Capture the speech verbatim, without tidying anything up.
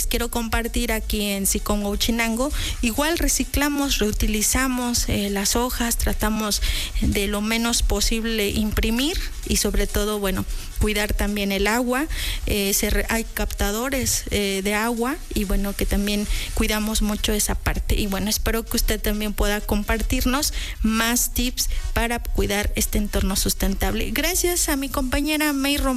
quiero compartir aquí en SICOM Huachinango. Igual reciclamos, reutilizamos eh, las hojas, tratamos de lo menos posible imprimir y sobre todo, bueno, cuidar también el agua. Eh, se re, hay captadores eh, de agua y bueno, que también cuidamos mucho esa parte. Y bueno, espero que usted también pueda compartirnos más tips para cuidar este entorno sustentable. Gracias a mi compañera May Romero.